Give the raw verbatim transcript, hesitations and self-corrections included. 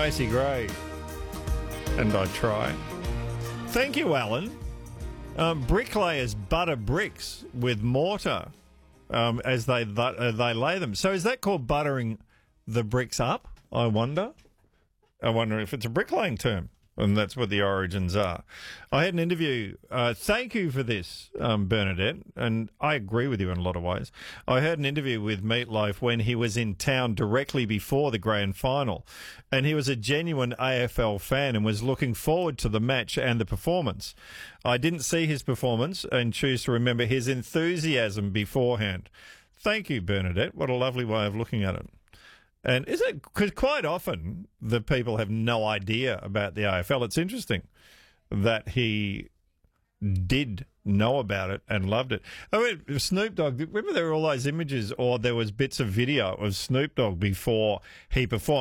Macy Gray. And I try. Thank you, Alan. Um, bricklayers butter bricks with mortar um, as they uh, they lay them. So is that called buttering the bricks up, I wonder? I wonder if it's a bricklaying term. And that's what the origins are. I had an interview. Uh, thank you for this, um, Bernadette. And I agree with you in a lot of ways. I had an interview with Meatloaf when he was in town directly before the grand final. And he was a genuine A F L fan and was looking forward to the match and the performance. I didn't see his performance and choose to remember his enthusiasm beforehand. Thank you, Bernadette. What a lovely way of looking at it. And is it, because quite often the people have no idea about the A F L. It's interesting that he did know about it and loved it. I mean, Snoop Dogg, remember there were all those images or there was bits of video of Snoop Dogg before he performed?